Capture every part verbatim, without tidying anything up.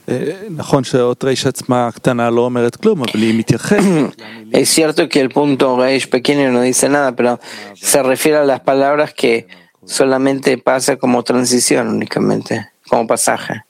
Es cierto que el punto reish pequeño no dice nada, pero se refiere a las palabras que solamente pasa como transición únicamente, como pasaje.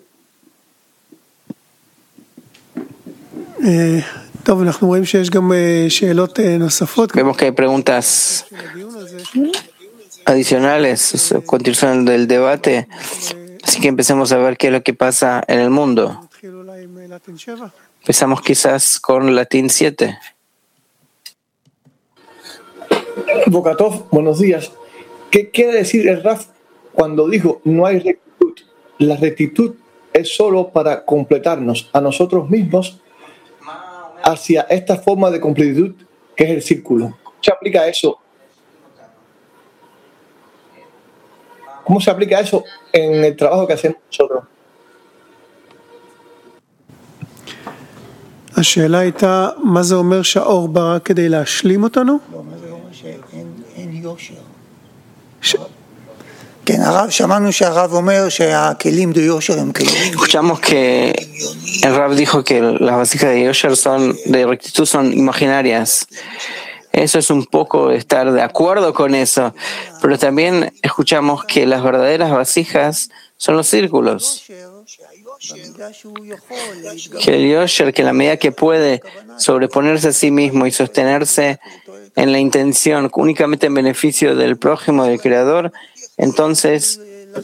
Vemos que hay preguntas adicionales, continuación del debate, así que empecemos a ver qué es lo que pasa en el mundo. Empezamos quizás con Latín siete. Bokatov, buenos días. ¿Qué quiere decir el Raf cuando dijo no hay rectitud? La rectitud es solo para completarnos a nosotros mismos hacia esta forma de completitud que es el círculo. ¿Cómo se aplica eso? ¿Cómo se aplica eso en el trabajo que hacemos nosotros? השאלה הייתה, מה זה אומר שהאור ברא כדי להשלים אותנו? לא, מה זה אומר שאין יושר. כן, הרב, שמענו שהרב אומר שהכלים די יושר הם כלים. Escuchamos que el Rab dijo que las vasijas de yosher son, de rectitud son imaginarias. Eso es un poco estar de acuerdo con eso, pero también escuchamos que las verdaderas vasijas son los círculos. Que el yosher, que en la medida que puede sobreponerse a sí mismo y sostenerse en la intención únicamente en beneficio del prójimo, del Creador, entonces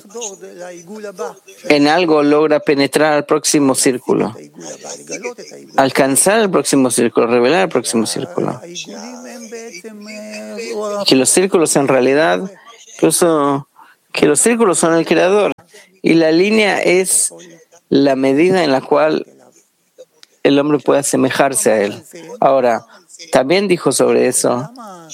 en algo logra penetrar al próximo círculo, alcanzar el próximo círculo, revelar el próximo círculo. Que los círculos en realidad, incluso que los círculos son el Creador y la línea es la medida en la cual el hombre puede asemejarse a él. Ahora, también dijo sobre eso,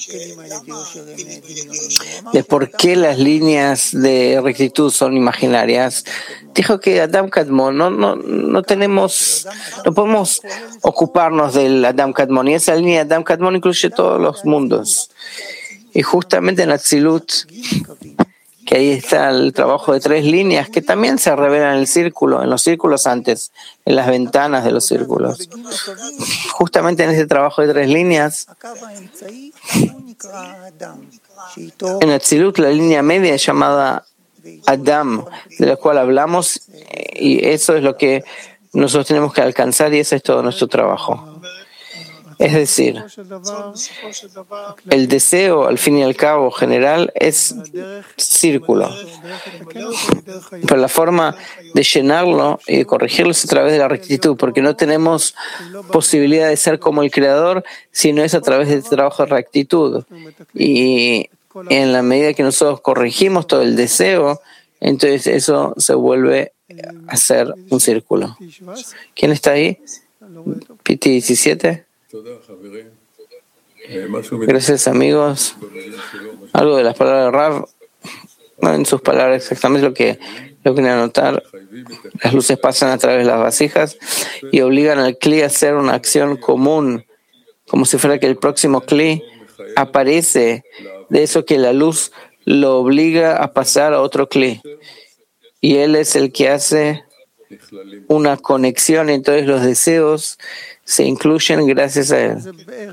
de por qué las líneas de rectitud son imaginarias. Dijo que Adam Kadmon, no, no, no tenemos, no podemos ocuparnos del Adam Kadmon, y esa línea de Adam Kadmon incluye todos los mundos. Y justamente en Atzilut, que ahí está el trabajo de tres líneas que también se revelan en el círculo, en los círculos antes, en las ventanas de los círculos. Justamente en ese trabajo de tres líneas, en el Tzilut la línea media es llamada Adam, de la cual hablamos, y eso es lo que nosotros tenemos que alcanzar y ese es todo nuestro trabajo. Es decir, el deseo, al fin y al cabo, general, es círculo. Pero la forma de llenarlo y de corregirlo es a través de la rectitud, porque no tenemos posibilidad de ser como el Creador, sino es a través de este trabajo de rectitud. Y en la medida que nosotros corregimos todo el deseo, entonces eso se vuelve a ser un círculo. ¿Quién está ahí? Piti diecisiete. Gracias, amigos. Algo de las palabras de Rav, no en sus palabras exactamente lo que lo que anotar. Las luces pasan a través de las vasijas y obligan al Kli a hacer una acción común, como si fuera que el próximo Kli aparece de eso que la luz lo obliga a pasar a otro Kli. Y él es el que hace una conexión, entonces los deseos se incluyen gracias a él.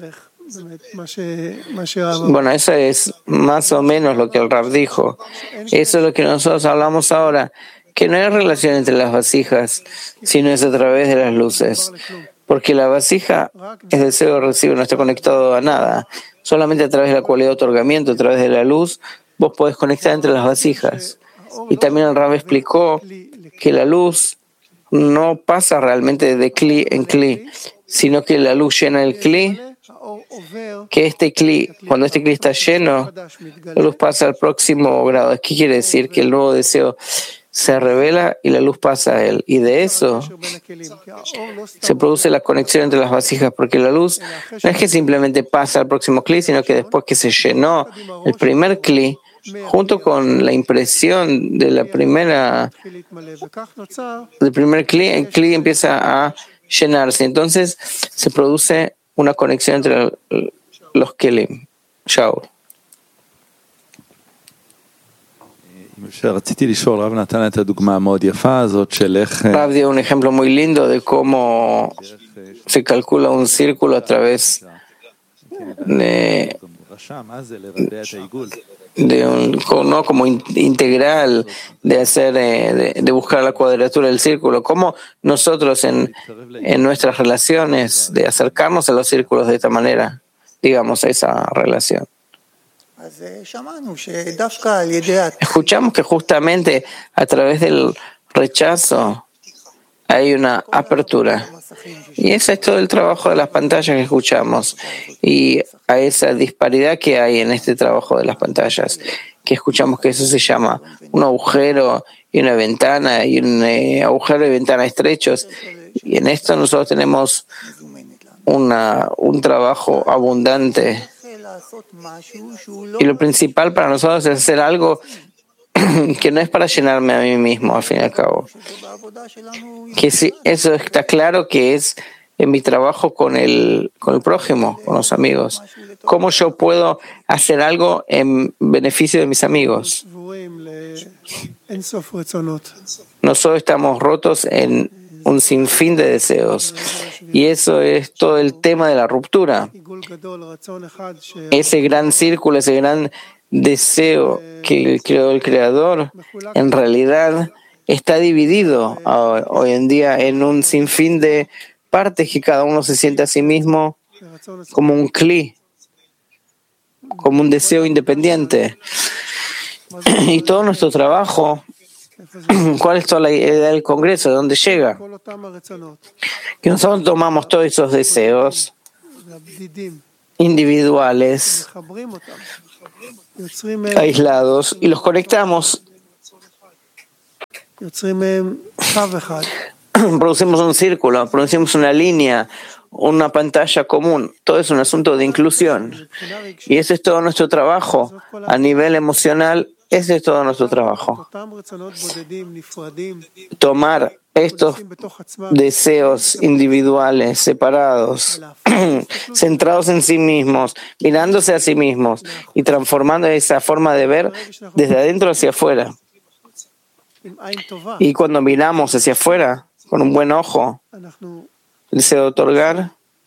Bueno, eso es más o menos lo que el Rab dijo. Eso es lo que nosotros hablamos ahora, que no hay relación entre las vasijas, sino es a través de las luces. Porque la vasija es deseo de recibir, no está conectado a nada. Solamente a través de la cualidad de otorgamiento, a través de la luz, vos podés conectar entre las vasijas. Y también el Rab explicó que la luz no pasa realmente de Kli en Kli, sino que la luz llena el Kli, que este Kli, cuando este Kli está lleno, la luz pasa al próximo grado. ¿Qué quiere decir? Que el nuevo deseo se revela y la luz pasa a él. Y de eso se produce la conexión entre las vasijas, porque la luz no es que simplemente pasa al próximo Kli, sino que después que se llenó el primer Kli, junto con la impresión de la primera del primer Kli, el Kli empieza a llenarse. Entonces se produce una conexión entre los Kelim. Chao. Rav dio un ejemplo muy lindo de cómo se calcula un círculo a través de, de un, no como in, integral de hacer de, de buscar la cuadratura del círculo. Cómo nosotros en, en nuestras relaciones de acercarnos a los círculos de esta manera, digamos, esa relación. Escuchamos que justamente a través del rechazo hay una apertura. Y ese es todo el trabajo de las pantallas que escuchamos. Y a esa disparidad que hay en este trabajo de las pantallas, que escuchamos que eso se llama un agujero y una ventana, y un eh, agujero y ventana estrechos. Y en esto nosotros tenemos una, un trabajo abundante. Y lo principal para nosotros es hacer algo que no es para llenarme a mí mismo, al fin y al cabo. Que si eso está claro que es en mi trabajo con el, con el prójimo, con los amigos. ¿Cómo yo puedo hacer algo en beneficio de mis amigos? Nosotros estamos rotos en un sinfín de deseos. Y eso es todo el tema de la ruptura. Ese gran círculo, ese gran deseo que creó el Creador, en realidad está dividido hoy en día en un sinfín de partes que cada uno se siente a sí mismo como un cli, como un deseo independiente. Y todo nuestro trabajo, ¿cuál es toda la idea del Congreso? ¿De dónde llega? Que nosotros tomamos todos esos deseos individuales, aislados, y los conectamos. Producimos un círculo, producimos una línea, una pantalla común. Todo es un asunto de inclusión. Y ese es todo nuestro trabajo. A nivel emocional, ese es todo nuestro trabajo. Tomar estos deseos individuales, separados, centrados en sí mismos, mirándose a sí mismos y transformando esa forma de ver desde adentro hacia afuera. Y cuando miramos hacia afuera, con un buen ojo, el deseo de otorgar,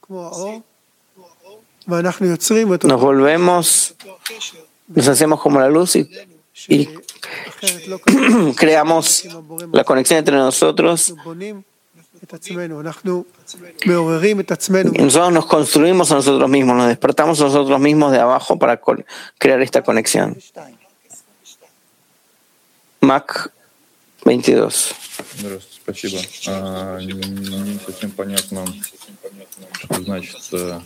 nos volvemos, nos hacemos como la luz y, y creamos la conexión entre nosotros. Y nosotros nos construimos a nosotros mismos, nos despertamos a nosotros mismos de abajo para crear esta conexión. Mac veintidós. Спасибо. Не совсем понятно, что значит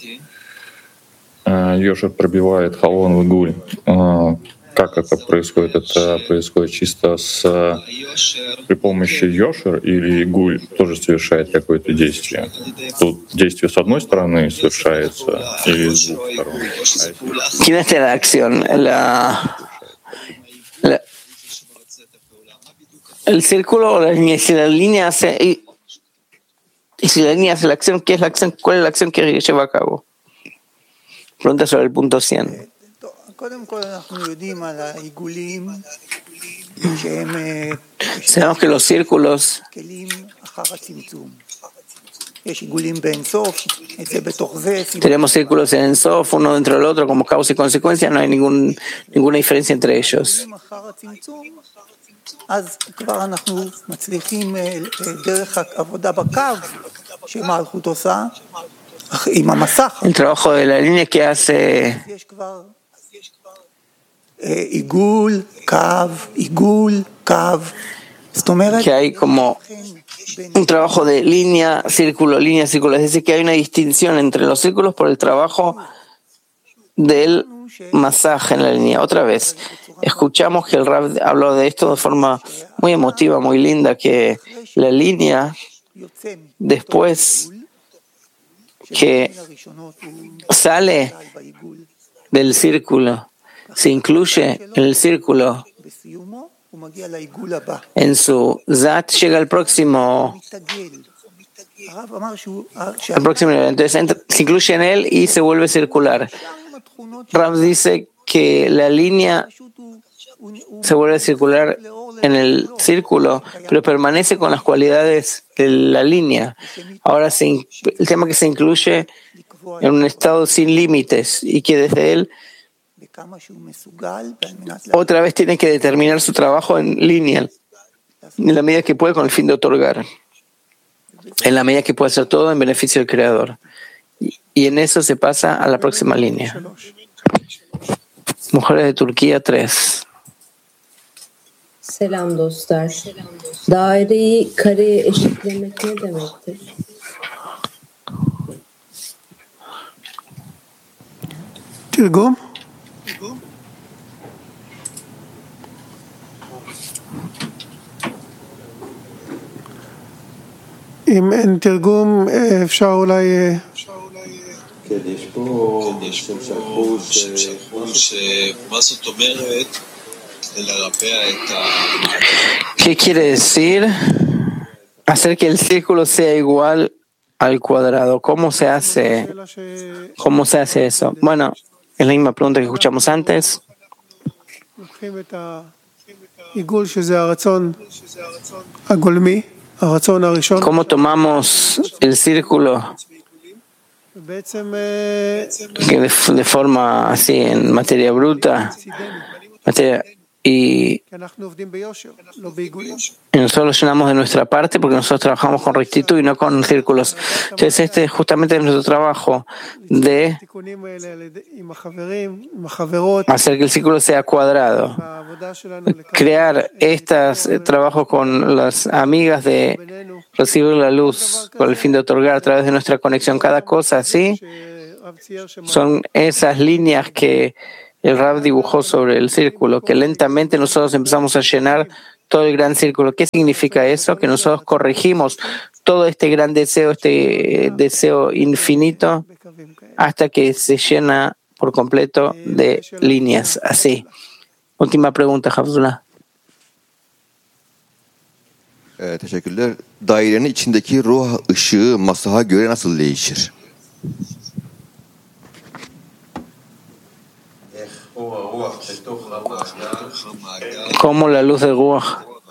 Йошер пробивает Халон в Гуль. Как это происходит? Это происходит чисто с при помощи Йошер или Гуль тоже совершает какое-то действие? Тут действие с одной стороны совершается или с двух сторон? ¿Quién hace la acción? La, la, el círculo o la línea. Si la línea hace y, y si la línea hace la acción, ¿qué es la acción? ¿Cuál es la acción que lleva a cabo? Pregunta sobre el punto cien. Sabemos que los círculos tenemos círculos en Ensof, uno dentro del otro, como causa y consecuencia, no hay ningún, ninguna diferencia entre ellos. El trabajo de la línea que hace que hay como un trabajo de línea, círculo, línea, círculo, es decir, que hay una distinción entre los círculos por el trabajo del masaje en la línea. Otra vez, escuchamos que el Rav habló de esto de forma muy emotiva, muy linda, que la línea, después que sale del círculo, se incluye en el círculo, en su Zat llega al próximo, al próximo nivel. Entonces entra, se incluye en él y se vuelve circular. Rav dice que la línea se vuelve circular en el círculo, pero permanece con las cualidades de la línea. Ahora se, el tema que se incluye en un estado sin límites y que desde él otra vez tiene que determinar su trabajo en línea, en la medida que puede con el fin de otorgar, en la medida que puede hacer todo en beneficio del Creador. Y en eso se pasa a la próxima línea. Mujeres de Turquía tres. Selam dostlar. Daireyi kareye eşitlemek ne demektir? תרגום? אם אין תרגום, אפשר אולי... כן, יש פה שם שלחו שמה זאת אומרת לרפא את ה... ¿Qué quiere decir hacer que el círculo sea igual al cuadrado? ¿Cómo se hace? ¿Cómo se hace eso? Bueno, es la misma pregunta que escuchamos antes. ¿Cómo tomamos el círculo que de, de forma así en materia bruta materia, y, y nosotros lo llenamos de nuestra parte porque nosotros trabajamos con rectitud y no con círculos? Entonces este es justamente nuestro trabajo de hacer que el círculo sea cuadrado, crear estos trabajos con las amigas de recibir la luz con el fin de otorgar a través de nuestra conexión cada cosa así. Son esas líneas que el Rab dibujó sobre el círculo, que lentamente nosotros empezamos a llenar todo el gran círculo. ¿Qué significa eso? Que nosotros corregimos todo este gran deseo, este deseo infinito, hasta que se llena por completo de líneas. Así. Última pregunta, Hafzullah. Ee, teşekkürler. Dairenin içindeki ruh ışığı masaha göre nasıl değişir? Cómo la luz de Ruach,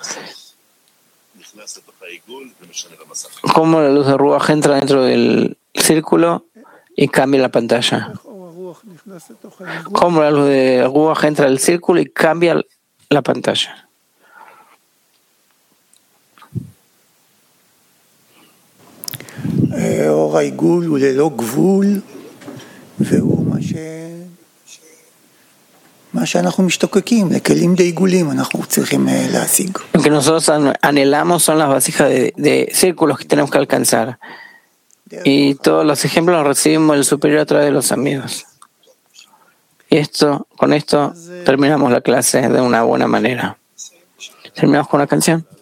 cómo la luz de Ruach entra dentro del círculo y cambia la pantalla. Cómo la luz de Ruach entra al círculo y cambia la pantalla. אור העיגול הוא ללא גבול, והוא מה ש... מה שאנחנו משתוקקים, לכלים דעיגולים אנחנו צריכים להשיג. Lo que nosotros anhelamos son las vasijas de, de círculos que tenemos que alcanzar. Y todos los ejemplos los recibimos el superior a través de los amigos. Y esto, con esto terminamos la clase de una buena manera. Terminamos con una canción.